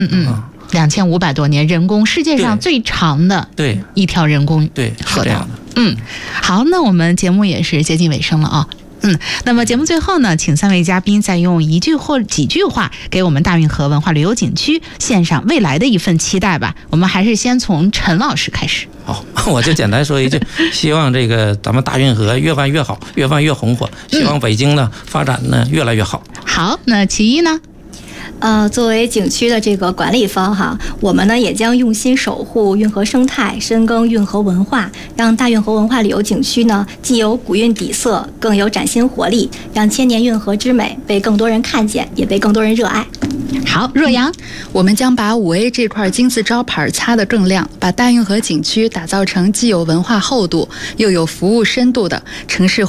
2500多年人工，世界上最长的一条人工河道。好，那我们节目也是接近尾声了啊。那么节目最后呢，请3位嘉宾再用一句或几句话给我们大运河文化旅游景区献上未来的一份期待吧。我们还是先从陈老师开始。 好，我就简单说一句，希望这个咱们大运河越办越好，越办越红火，希望北京呢发展呢越来越好。 好，那其一呢？ 作为景区的这个管理方哈，我们呢也将用心守护运河生态，深耕运河文化，让大运河文化旅游景区呢既有古韵底色，更有崭新活力，让千年运河之美被更多人看见，也被更多人热爱。 好，若阳， 我们将把5A 这块金字招牌擦得更亮，把大运河景区打造成既有文化厚度又有服务深度的城市